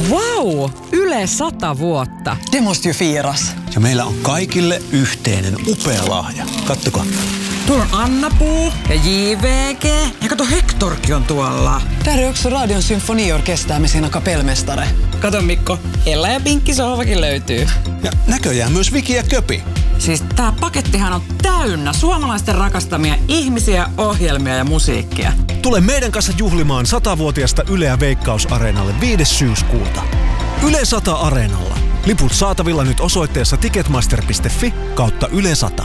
Wow! Yle 100 vuotta. Det måste ju firas. Ja meillä on kaikille yhteinen upea lahja. Kattokaa. Tuolla on Anna-Puu ja JVG. Ja kato, Hectorkin on tuolla. Där är också Radion symfoniorkester med sina kapellmästare. Kato Mikko, Ella ja Pinkki sohvakin löytyy. Ja näköjään myös Viki ja Köpi. Siis tää pakettihan on täynnä suomalaisten rakastamia ihmisiä, ohjelmia ja musiikkia. Tule meidän kanssa juhlimaan 100-vuotiasta Yleä Veikkaus-areenalle 5. syyskuuta. Yle 100 Areenalla. Liput saatavilla nyt osoitteessa ticketmaster.fi/Yle 100.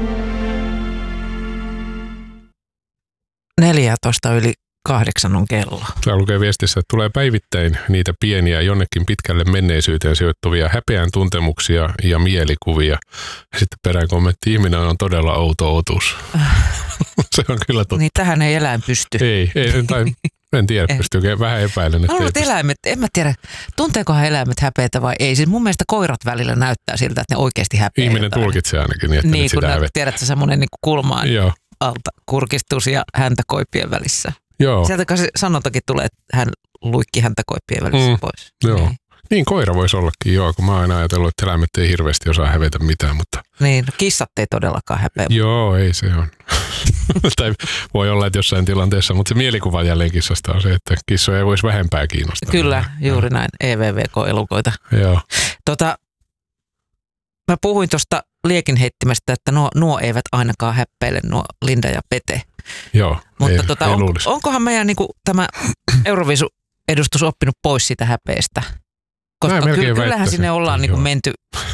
7:45 on kello. Täällä lukee viestissä, että tulee päivittäin niitä pieniä jonnekin pitkälle menneisyyteen sijoittuvia häpeän tuntemuksia ja mielikuvia. Ja sitten perään kommentti, ihminen on todella outo otus. Se on kyllä totta. Niin tähän ei eläin pysty. Ei tai en tiedä, pystyykö vähän epäilen. Että eläimet, en mä tiedä, tunteekohan eläimet häpeätä vai ei. Siis mun mielestä koirat välillä näyttää siltä, että ne oikeasti häpeää. Ihminen tulkitsee ainakin niin, että niin, sitä kun tiedät sä semmoinen niin kulmaan Joo. alta kurkistus ja häntäkoipien välissä. Joo. Sieltä sanotakin tulee, että hän luikki häntäkoipien välissä pois. Joo. Niin koira voisi ollakin, joo, kun mä oon aina ajatellut, että eläimet ei hirveästi osaa hävetä mitään, mutta... Niin, no kissat ei todellakaan häpeä. Joo, ei se on. Tai voi olla, että jossain tilanteessa, mutta se mielikuva jälleen kissasta on se, että kissoja ei voisi vähempää kiinnostaa. Kyllä, juuri näin, EVVK-elukoita. Joo. Mä puhuin tuosta liekinheittimestä, että nuo eivät ainakaan häppeile, nuo Linda ja Pete. Joo, mutta onkohan meidän niinku, tämä Euroviisu-edustus oppinut pois siitä häpeestä? Koska kyllähän sinne ollaan niinku menty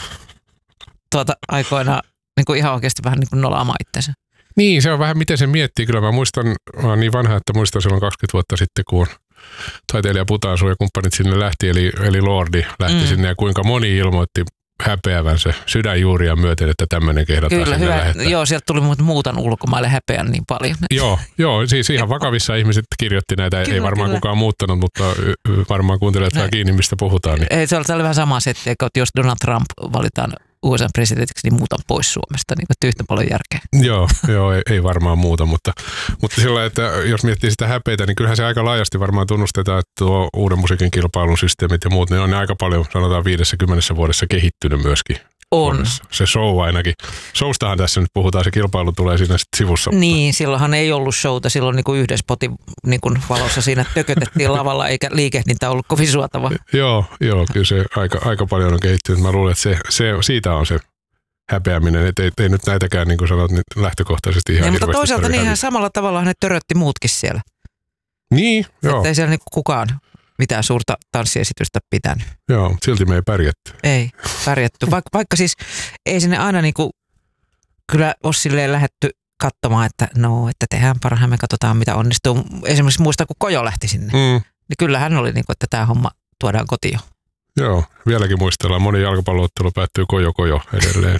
aikoinaan niinku ihan oikeasti vähän niinku nolaamaan itsensä. Niin, se on vähän miten se miettii. Kyllä mä oon niin vanha, että muistan silloin 20 vuotta sitten, kun taiteilija Putaansu ja kumppanit sinne lähti, eli Lordi lähti sinne, ja kuinka moni ilmoitti häpeävänsä sydänjuuria myöten, että tämmöinen kehdataan sinne lähettää. Joo, sieltä tuli muutan ulkomaille häpeän niin paljon. Joo, siis ihan vakavissa ihmiset kirjoitti näitä, ei varmaan kukaan muuttanut, mutta varmaan kuuntelet vähän kiinni, mistä puhutaan. Niin. Ei, se oli vähän sama setti, että jos Donald Trump valitaan USA-presidentiksi, niin muutan pois Suomesta, niin yhtä paljon järkeä. Joo, ei varmaan muuta, mutta sillä että jos miettii sitä häpeitä, niin kyllähän se aika laajasti varmaan tunnustetaan, että tuo uuden musiikin kilpailun systeemit ja muut, niin on ne aika paljon, sanotaan 50 vuodessa kehittynyt myöskin. On. Se show ainakin. Showstahan tässä nyt puhutaan, se kilpailu tulee siinä sitten sivussa. Niin, silloinhan ei ollut showta, silloin niin kuin yhden spotin niin kuin valossa siinä tökötettiin lavalla, eikä liikehdintä ollut kovin suotava. Joo, kyllä se aika paljon on kehittynyt. Mä luulen, että siitä on se häpeäminen, että ei nyt näitäkään, niin kuin sanot, niin lähtökohtaisesti ihan hirveästi. Mutta toisaalta niinhän samalla tavalla ne törötti muutkin siellä. Niin, joo. Että ei siellä niin kukaan mitään suurta tanssiesitystä pitänyt. Joo, mutta silti me ei pärjätty. Ei pärjätty, vaikka siis ei sinne aina niinku kyllä ole silleen lähdetty katsomaan, että tehdään parhaamme, katsotaan mitä onnistuu. Esimerkiksi muista, kun Kojo lähti sinne, niin kyllähän oli niinku, että tämä homma tuodaan kotiin. Joo, vieläkin muistellaan. Moni jalkapalloottelu päättyy Kojo edelleen.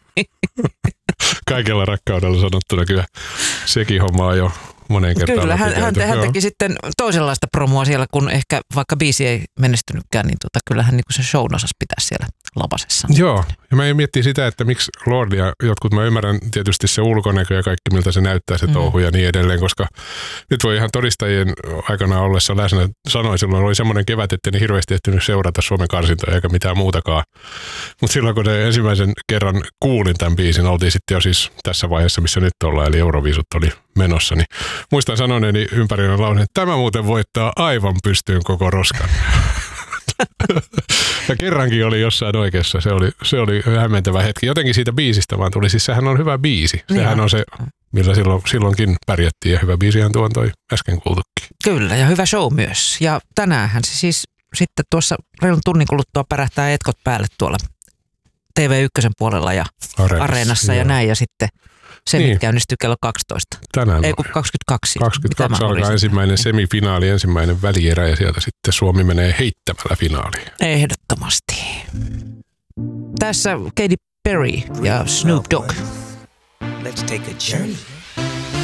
Kaikella rakkaudella sanottuna kyllä sekin homma on jo moneen kertaan. Kyllä, hän teki sitten toisenlaista promoa siellä, kun ehkä vaikka biisi ei menestynytkään, niin kyllähän niin se shown osasi pitää siellä lapasessa. Joo, ja mä miettii sitä, että miksi Lordia, mä ymmärrän tietysti se ulkonäkö ja kaikki, miltä se näyttää se touhu ja niin edelleen, koska nyt voi ihan todistajien aikana ollessa läsnä sanoa, silloin oli semmoinen kevät, että ne hirveästi ehtinyt seurata Suomen karsintoja eikä mitään muutakaan. Mutta silloin, kun ne ensimmäisen kerran kuulin tämän biisin, oltiin sitten jo siis tässä vaiheessa, missä nyt ollaan, eli Euroviisut oli menossa, niin muistan sanoneeni ympärillä laulun, että tämä muuten voittaa aivan pystyyn koko roskan. Ja kerrankin oli jossain oikeassa. Se oli hämmentävä hetki. Jotenkin siitä biisistä vaan tuli. Siis sehän on hyvä biisi. Sehän on se, millä silloinkin pärjättiin. Ja hyvä biisihän tuon toi äsken kuultukin. Kyllä, ja hyvä show myös. Ja tänäänhän se siis sitten tuossa reilun tunnin kuluttua pärähtää etkot päälle tuolla TV1 puolella ja Areenassa ja näin. Ja sitten se käynnistyy kello 12. Tänään ei kun 22. 22 alkaa ensimmäinen semifinaali, ensimmäinen välierä ja sieltä sitten Suomi menee heittämällä finaaliin. Ehdottomasti. Tässä Katy Perry ja Snoop Dogg. Let's take a journey.